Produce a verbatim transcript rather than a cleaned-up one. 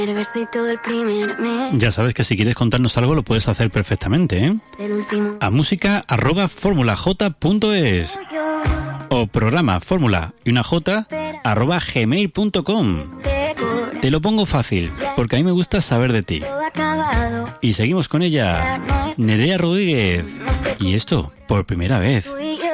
Ya sabes que si quieres contarnos algo lo puedes hacer perfectamente, ¿eh? A música arroba formulaj.es o programa fórmula y una j arroba gmail punto com. Te lo pongo fácil, porque a mí me gusta saber de ti. Y seguimos con ella, Nerea Rodríguez. Y esto, por primera vez.